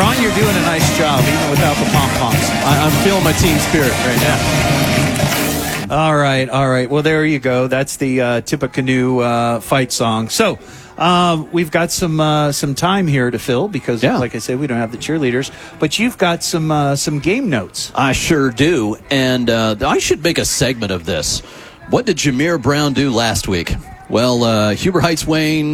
Ron, you're doing a nice job, even without the pom-poms. I'm feeling my team spirit right now. All right. Well, there you go. That's the Tippecanoe fight song. So we've got some time here to fill because, like I said, we don't have the cheerleaders. But you've got some game notes. I sure do. And I should make a segment of this. What did Jameer Brown do last week? Well, Huber Heights Wayne,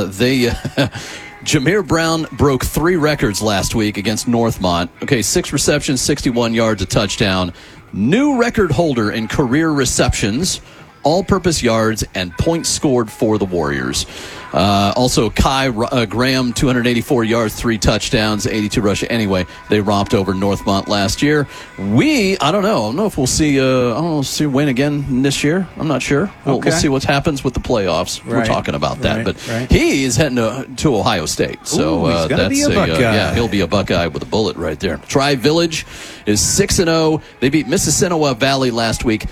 Jameer Brown broke 3 records last week against Northmont. Okay, 6 receptions, 61 yards, a touchdown. New record holder in career receptions, all-purpose yards, and points scored for the Warriors. Also, Kai Graham, 284 yards, 3 touchdowns, 82 rushing. Anyway, they romped over Northmont last year. I don't know if we'll see Wayne again this year. I'm not sure. We'll see what happens with the playoffs. We're talking about that. But he is heading to Ohio State. So he's gonna be a Buckeye. He'll be a Buckeye with a bullet right there. Tri-Village is 6-0. They beat Mississinawa Valley last week,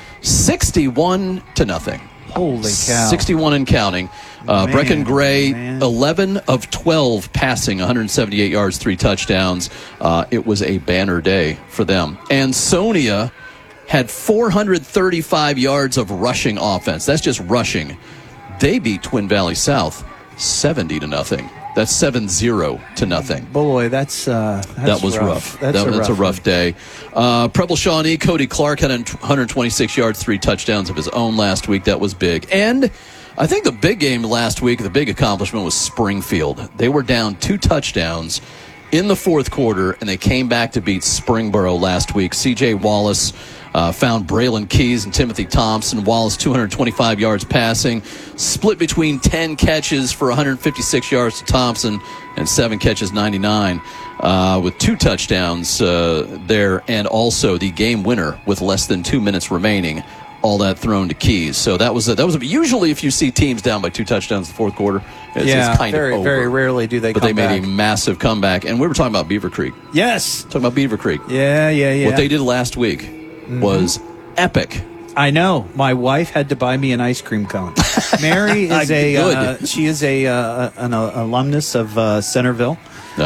61-0. Holy cow. 61 and counting. Brecken Gray, 11 of 12 passing, 178 yards, 3 touchdowns. It was a banner day for them. Ansonia had 435 yards of rushing offense. That's just rushing. They beat Twin Valley South 70-0. That's 7-0. Boy, that was rough. That's a rough day. Preble Shawnee, Cody Clark had 126 yards, 3 touchdowns of his own last week. That was big. And I think the big game last week, the big accomplishment was Springfield. They were down 2 touchdowns in the fourth quarter, and they came back to beat Springboro last week. C.J. Wallace found Braylon Keys and Timothy Thompson. Wallace, 225 yards passing, split between 10 catches for 156 yards to Thompson and 7 catches, 99, with 2 touchdowns there, and also the game winner with less than 2 minutes remaining. All that thrown to Keys. So that was usually if you see teams down by 2 touchdowns in the fourth quarter, it's kind of over. Very rarely do they come back. But they made a massive comeback. And we were talking about Beaver Creek. Yes. Talking about Beaver Creek. Yeah. What they did last week was epic. I know. My wife had to buy me an ice cream cone. Mary is an alumnus of Centerville.